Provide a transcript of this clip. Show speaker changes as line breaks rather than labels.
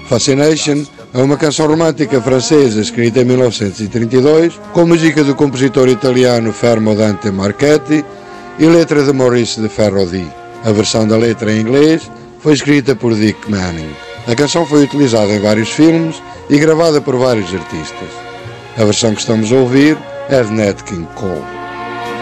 Fascination é uma canção romântica francesa escrita em 1932, com música do compositor italiano Fermo Dante Marchetti e letra de Maurice de Ferrodi. A versão da letra em inglês foi escrita por Dick Manning. A canção foi utilizada em vários filmes e gravada por vários artistas. A versão que estamos a ouvir é de Nat King Cole.